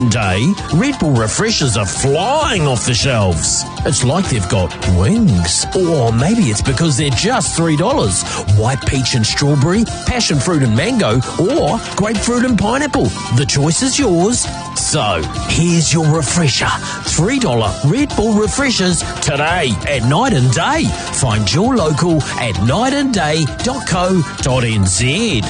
Day, Red Bull refreshers are flying off the shelves. It's like they've got wings. Or maybe it's because they're just $3. White peach and strawberry, passion fruit and mango, or grapefruit and pineapple. The choice is yours. So, here's your refresher. $3 Red Bull refreshers today at Night and Day. Find your local at nightandday.co.nz.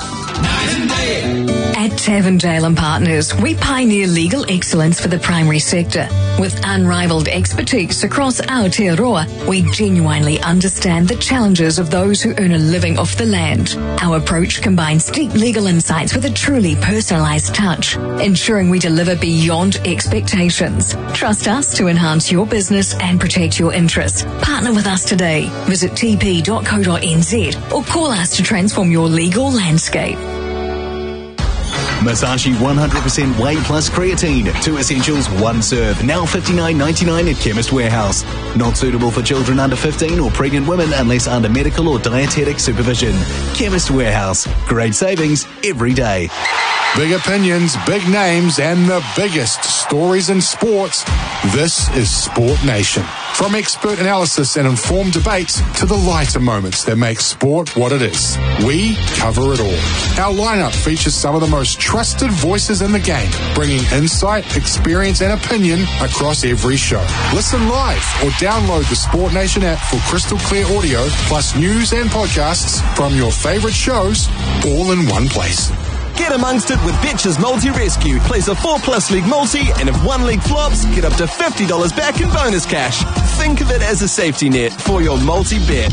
At Tavendale and Partners, we pioneer legal excellence for the primary sector. With unrivaled expertise across Aotearoa, we genuinely understand the challenges of those who earn a living off the land. Our approach combines deep legal insights with a truly personalised touch, ensuring we deliver beyond expectations. Trust us to enhance your business and protect your interests. Partner with us today. Visit tp.co.nz or call us to transform your legal landscape. Masashi 100% Whey Plus Creatine. 2 essentials, 1 serve. Now $59.99 at Chemist Warehouse. Not suitable for children under 15 or pregnant women unless under medical or dietetic supervision. Chemist Warehouse. Great savings every day. Big opinions, big names, and the biggest stories in sports. This is Sport Nation. From expert analysis and informed debates to the lighter moments that make sport what it is. We cover it all. Our lineup features some of the most trusted voices in the game, bringing insight, experience, and opinion across every show. Listen live or download the Sport Nation app for crystal clear audio, plus news and podcasts from your favorite shows, all in one place. Get amongst it with Betches Multi-Rescue. Place a 4+ league multi, and if one league flops, get up to $50 back in bonus cash. Think of it as a safety net for your multi-bet.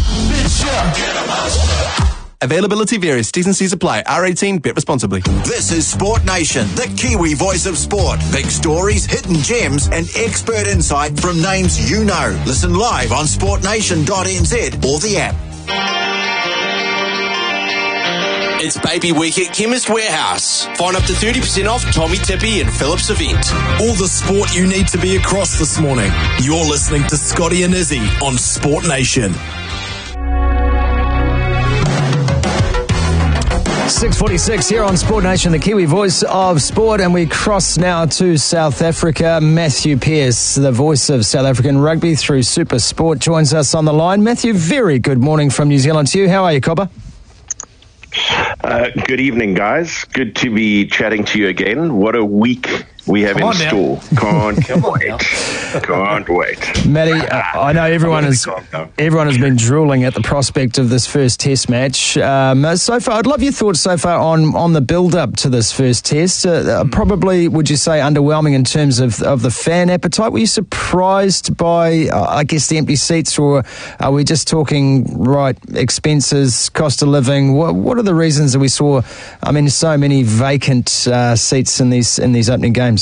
Availability varies. T's and C's apply. R18. Bet responsibly. This is Sport Nation, the Kiwi voice of sport. Big stories, hidden gems, and expert insight from names you know. Listen live on sportnation.nz or the app. It's Baby Week at Chemist Warehouse. Find up to 30% off Tommy Tippy and Phillips event. All the sport you need to be across this morning. You're listening to Scotty and Izzy on Sport Nation. 6:46 here on Sport Nation, the Kiwi voice of sport, and we cross now to South Africa. Matthew Pearce, the voice of South African rugby through Super Sport, joins us on the line. Matthew, very good morning from New Zealand to you. How are you, Cobber? Good evening, guys. Good to be chatting to you again. What a week we have in store. Can't wait. Matty, I know everyone has been drooling at the prospect of this first test match. So far, I'd love your thoughts so far on the build-up to this first test. Probably, would you say, underwhelming in terms of the fan appetite? Were you surprised by, I guess, the empty seats, or are we just talking, expenses, cost of living? What are the reasons that we saw, so many vacant seats in these opening games?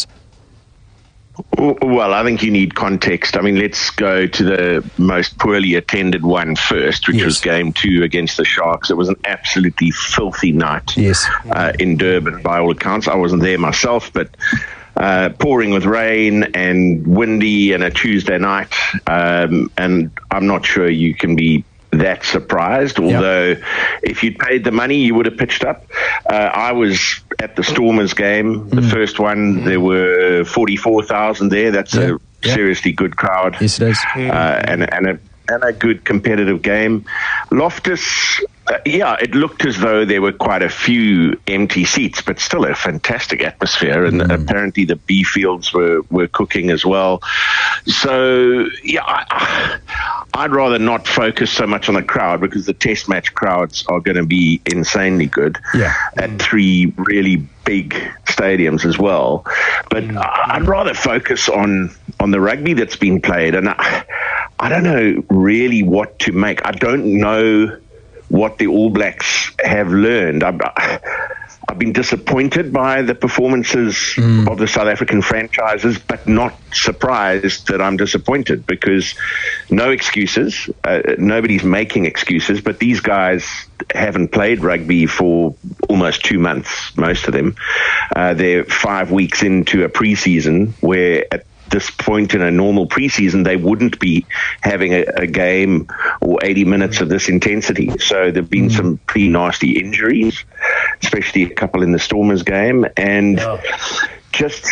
Well, I think you need context. Let's go to the most poorly attended one first, which was Game 2 against the Sharks. It was an absolutely filthy night in Durban, by all accounts. I wasn't there myself, but pouring with rain and windy and a Tuesday night. And I'm not sure you can be that surprised, although if you'd paid the money, you would have pitched up. I was at the Stormers game, the first one. There were 44,000 there. That's a seriously good crowd. Yes, it is. And a good competitive game. Loftus, it looked as though there were quite a few empty seats, but still a fantastic atmosphere. And apparently the B fields were cooking as well. So, I'd rather not focus so much on the crowd, because the test match crowds are going to be insanely good at 3 really big stadiums as well. But I'd rather focus on the rugby that's been played. And I don't know really what to make. I don't know what the All Blacks have learned. I've been disappointed by the performances of the South African franchises, but not surprised that I'm disappointed, because no excuses. Nobody's making excuses, but these guys haven't played rugby for almost 2 months, most of them. They're 5 weeks into a preseason where at this point in a normal preseason, they wouldn't be having a game or 80 minutes of this intensity. So there have been some pretty nasty injuries, especially a couple in the Stormers game. And just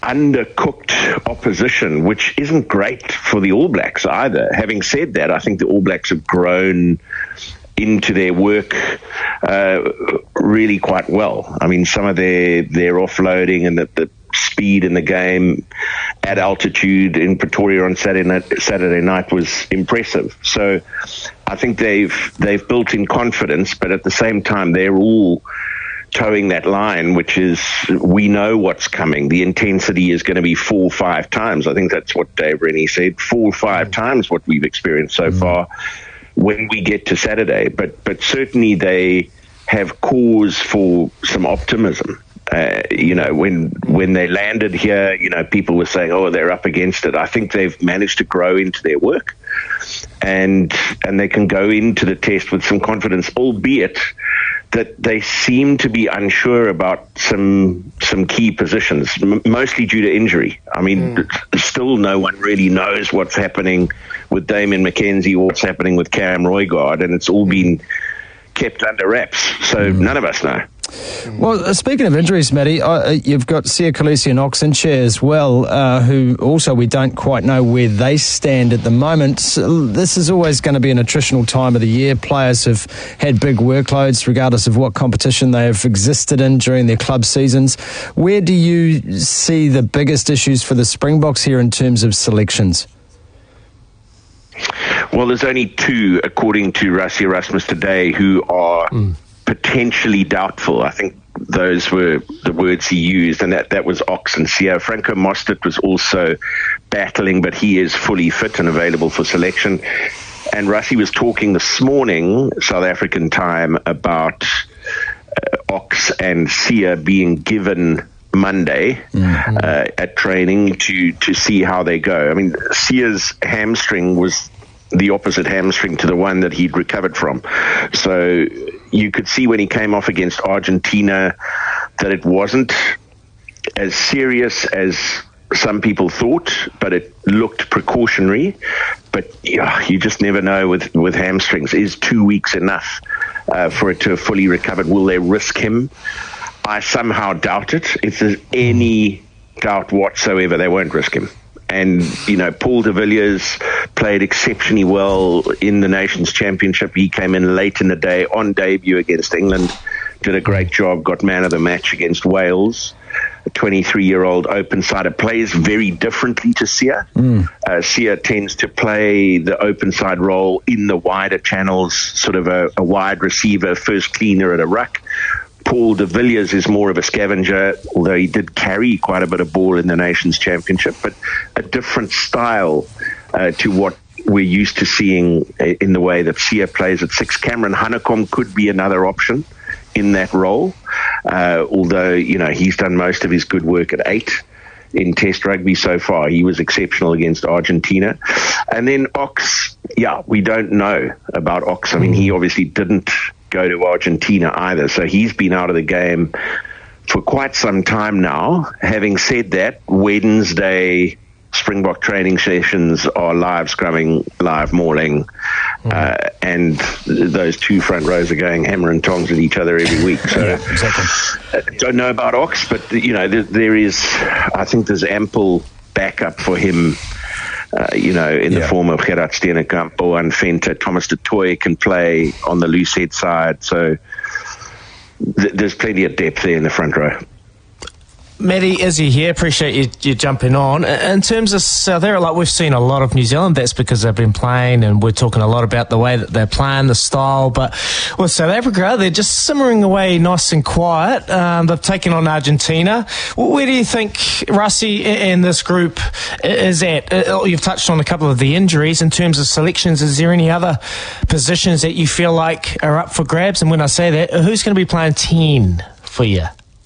undercooked opposition, which isn't great for the All Blacks either. Having said that, I think the All Blacks have grown into their work really quite well. I mean, some of their offloading and the speed in the game at altitude in Pretoria on Saturday night was impressive. So I think they've built in confidence, but at the same time they're all towing that line, which is, we know what's coming. The intensity is going to be 4 or 5 times. I think that's what Dave Rennie said, 4 or 5 times what we've experienced so far when we get to Saturday. But certainly they have cause for some optimism. When they landed here, people were saying, oh, they're up against it. I think they've managed to grow into their work and they can go into the test with some confidence, albeit that they seem to be unsure about some key positions, mostly due to injury. I mean, still no one really knows what's happening with Damien McKenzie or what's happening with Cam Roygaard, and it's all been kept under wraps. So none of us know. Well, speaking of injuries, Matty, you've got Sia Kolisi and Ox Nché as well, who also we don't quite know where they stand at the moment. So this is always going to be an attritional time of the year. Players have had big workloads regardless of what competition they have existed in during their club seasons. Where do you see the biggest issues for the Springboks here in terms of selections? Well, there's only 2, according to Rassie Erasmus today, who are potentially doubtful. I think those were the words he used, and that was Ox and Sia. Franco Mostert was also battling, but he is fully fit and available for selection. And Rassie was talking this morning, South African time, about Ox and Sia being given Monday at training to see how they go. I mean, Sia's hamstring was the opposite hamstring to the one that he'd recovered from. So you could see when he came off against Argentina that it wasn't as serious as some people thought, but it looked precautionary. But you just never know with hamstrings. Is 2 weeks enough for it to have fully recovered? Will they risk him? I somehow doubt it. If there's any doubt whatsoever, they won't risk him. And, Paul de Villiers played exceptionally well in the Nations Championship. He came in late in the day on debut against England, did a great job, got man of the match against Wales. A 23-year-old open-sider plays very differently to Sia. Sia tends to play the open-side role in the wider channels, sort of a wide receiver, first cleaner at a ruck. Paul de Villiers is more of a scavenger, although he did carry quite a bit of ball in the Nations Championship, but a different style to what we're used to seeing in the way that Sia plays at 6. Cameron Hanekom could be another option in that role, although, he's done most of his good work at 8 in Test rugby so far. He was exceptional against Argentina. And then Ox, we don't know about Ox. I mean, he obviously didn't go to Argentina either, so he's been out of the game for quite some time now. Having said that, Wednesday Springbok training sessions are live scrumming, live mauling, and those 2 front rows are going hammer and tongs at each other every week. So exactly. Don't know about Ox, but there is, I think there's ample backup for him. In the form of Gerard Steenekamp, Boan Venter, Thomas du Toit can play on the loose head side. So there's plenty of depth there in the front row. Matty, Izzy here. Appreciate you jumping on. In terms of South Africa, we've seen a lot of New Zealand. That's because they've been playing, and we're talking a lot about the way that they're playing, the style. But with South Africa, they're just simmering away nice and quiet. They've taken on Argentina. Where do you think Rassie in this group is at? You've touched on a couple of the injuries. In terms of selections, is there any other positions that you feel like are up for grabs? And when I say that, who's going to be playing 10 for you?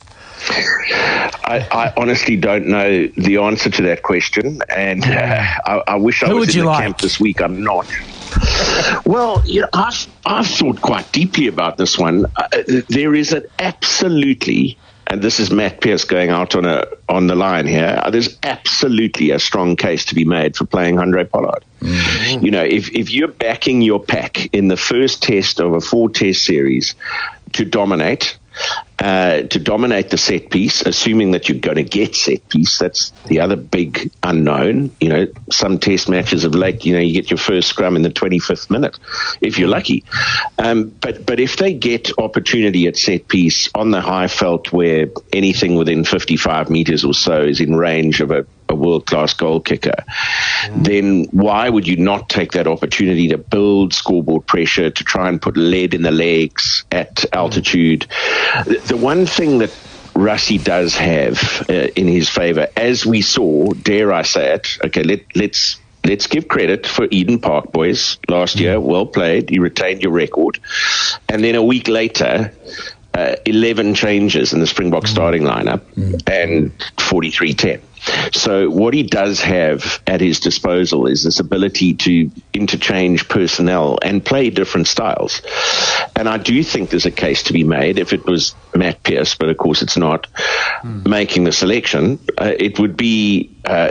I honestly don't know the answer to that question, and I wish I was in the camp this week. I'm not. Well, I've thought quite deeply about this one. There is an absolutely, and this is Matt Pearce going out on the line here, there's absolutely a strong case to be made for playing Handré Pollard. Mm-hmm. If you're backing your pack in the first test of a 4-test series to dominate, to dominate the set piece, assuming that you're going to get set piece. That's the other big unknown. You know, some test matches of late, you know, you get your first scrum in the 25th minute, if you're lucky. But if they get opportunity at set piece on the high felt where anything within 55 metres or so is in range of a world-class goal kicker, then why would you not take that opportunity to build scoreboard pressure, to try and put lead in the legs at altitude? The one thing that Rassie does have in his favour, as we saw, dare I say it, okay, let's give credit for Eden Park, boys. Last year, well played. You retained your record. And then a week later, 11 changes in the Springbok starting lineup and 43-10. So what he does have at his disposal is this ability to interchange personnel and play different styles. And I do think there's a case to be made, if it was Matt Pearce, but of course it's not, making the selection, it would be,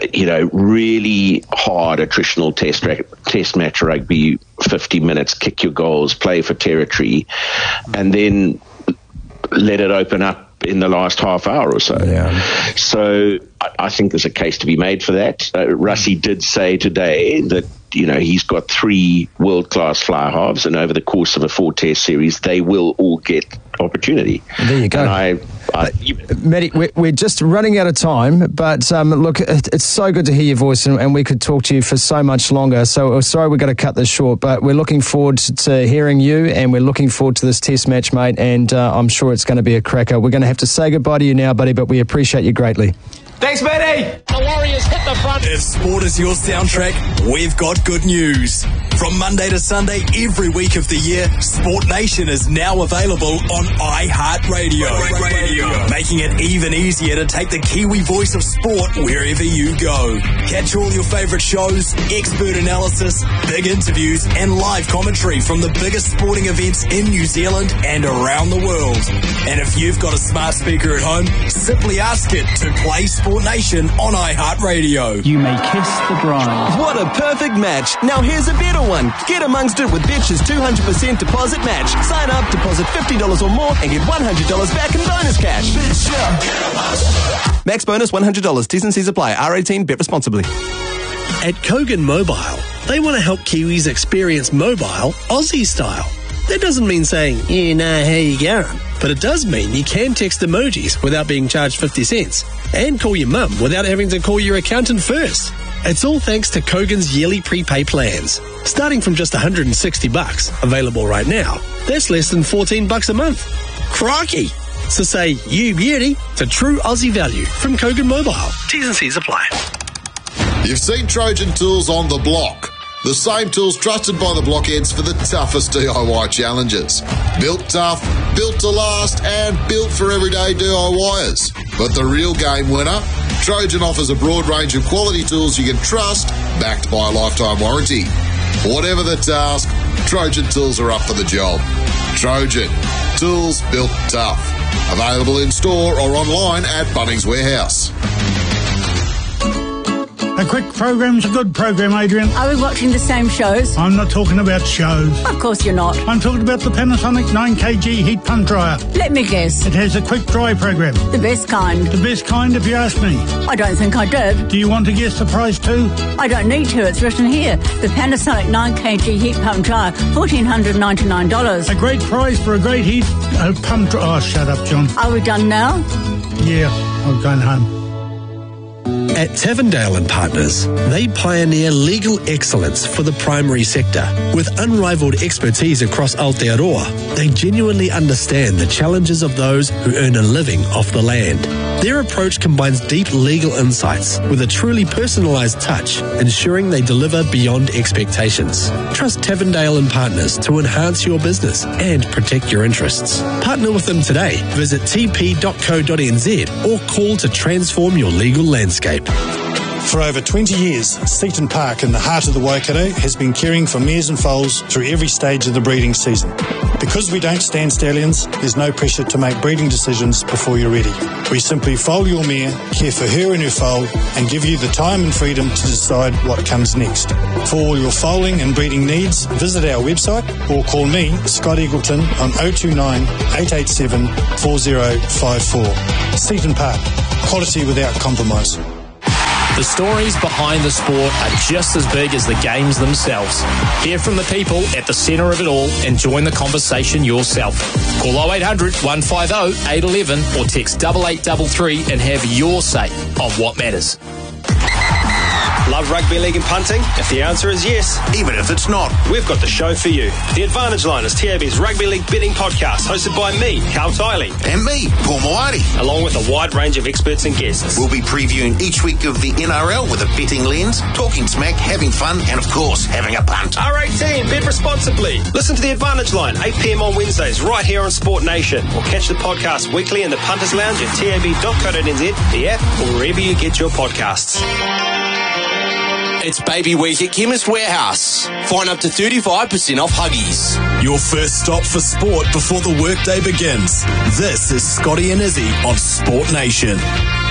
really hard attritional test match rugby, 50 minutes, kick your goals, play for territory, and then let it open up in the last half hour or so. Yeah. So I think there's a case to be made for that. Rassie did say today that, you know, he's got 3 world-class fly halves, and over the course of a 4-test series, they will all get opportunity. There you go. Matty, we're just running out of time, but look, it's so good to hear your voice, and we could talk to you for so much longer. So sorry we've got to cut this short, but we're looking forward to hearing you, and we're looking forward to this test match, mate, and I'm sure it's going to be a cracker. We're going to have to say goodbye to you now, buddy, but we appreciate you greatly. Thanks, Matty. The Warriors hit the front. If sport is your soundtrack, we've got good news. From Monday to Sunday, every week of the year, Sport Nation is now available on iHeartRadio. Making it even easier to take the Kiwi voice of sport wherever you go. Catch all your favourite shows, expert analysis, big interviews, and live commentary from the biggest sporting events in New Zealand and around the world. And if you've got a smart speaker at home, simply ask it to play Sport Nation on iHeartRadio. You may kiss the bride. What a perfect match. Now here's a better one. Get amongst it with Betch's 200% deposit match. Sign up, deposit $50 or more, and get $100 back in bonus cash. Max bonus $100. T's and C's apply. R18, bet responsibly. At Kogan Mobile, they want to help Kiwis experience mobile Aussie style. That doesn't mean saying, yeah, nah, how you going? But it does mean you can text emojis without being charged 50 cents and call your mum without having to call your accountant first. It's all thanks to Kogan's yearly prepay plans. Starting from just $160, available right now, that's less than $14 a month. Crikey! So say, you beauty, to true Aussie value from Kogan Mobile. T's and C's apply. You've seen Trojan Tools on the block. The same tools trusted by the blockheads for the toughest DIY challenges. Built tough, built to last, and built for everyday DIYers. But the real game winner? Trojan offers a broad range of quality tools you can trust, backed by a lifetime warranty. Whatever the task, Trojan Tools are up for the job. Trojan, tools built tough. Available in store or online at Bunnings Warehouse. A quick program's a good program, Adrian. Are we watching the same shows? I'm not talking about shows. Of course you're not. I'm talking about the Panasonic 9kg heat pump dryer. Let me guess. It has a quick dry program. The best kind. The best kind, if you ask me. I don't think I did. Do you want to guess the price too? I don't need to. It's written here. The Panasonic 9kg heat pump dryer, $1,499. A great price for a great heat pump dryer. Oh, shut up, John. Are we done now? Yeah, I'm going home. At Tavendale and Partners, they pioneer legal excellence for the primary sector. With unrivaled expertise across Aotearoa, they genuinely understand the challenges of those who earn a living off the land. Their approach combines deep legal insights with a truly personalised touch, ensuring they deliver beyond expectations. Trust Tavendale and Partners to enhance your business and protect your interests. Partner with them today. Visit tp.co.nz or call to transform your legal landscape. For over 20 years, Seaton Park in the heart of the Waikato has been caring for mares and foals through every stage of the breeding season. Because we don't stand stallions, there's no pressure to make breeding decisions before you're ready. We simply foal your mare, care for her and her foal, and give you the time and freedom to decide what comes next. For all your foaling and breeding needs, visit our website or call me, Scott Eagleton, on 029 887 4054. Seaton Park, quality without compromise. The stories behind the sport are just as big as the games themselves. Hear from the people at the centre of it all and join the conversation yourself. Call 0800 150 811 or text 8833 and have your say on what matters. Love rugby league and punting? If the answer is yes, even if it's not, we've got the show for you. The Advantage Line is TAB's rugby league betting podcast, hosted by me, Carl Tiley. And me, Paul Moati. Along with a wide range of experts and guests. We'll be previewing each week of the NRL with a betting lens, talking smack, having fun, and of course, having a punt. R18, bet responsibly. Listen to The Advantage Line, 8 p.m. on Wednesdays, right here on Sport Nation. Or catch the podcast weekly in the Punters Lounge at tab.co.nz, the app, or wherever you get your podcasts. It's Baby Week at Chemist Warehouse. Find up to 35% off Huggies. Your first stop for sport before the workday begins. This is Scotty and Izzy on Sport Nation.